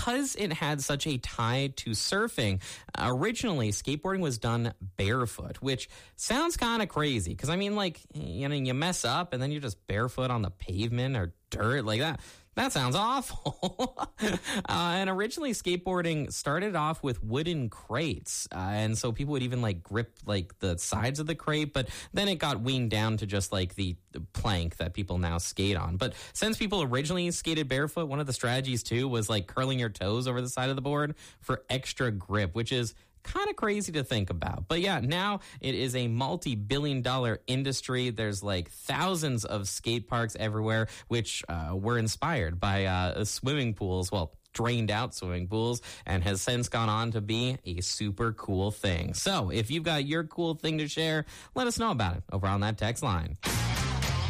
because it had such a tie to surfing, originally skateboarding was done barefoot, which sounds kind of crazy because, I mean, like, you know, you mess up and then you're just barefoot on the pavement or dirt like that. That sounds awful. And originally skateboarding started off with wooden crates. And so people would even like grip like the sides of the crate, but then it got weaned down to just like the plank that people now skate on. But since people originally skated barefoot, one of the strategies too was like curling your toes over the side of the board for extra grip, which is kind of crazy to think about. But yeah, now it is a multi-billion-dollar industry. There's like thousands of skate parks everywhere, which were inspired by swimming pools, well, drained out swimming pools, and has since gone on to be a super cool thing. So if you've got your cool thing to share, let us know about it over on that text line.